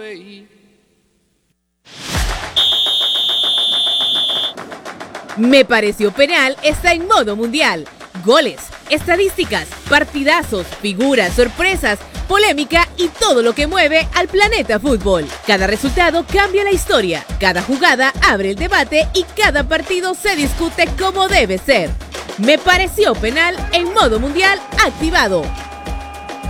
Me pareció penal está en modo mundial. Goles, estadísticas, partidazos, figuras, sorpresas, polémica y todo lo que mueve al planeta fútbol. Cada resultado cambia la historia, cada jugada abre el debate y cada partido se discute como debe ser. Me pareció penal en modo mundial activado.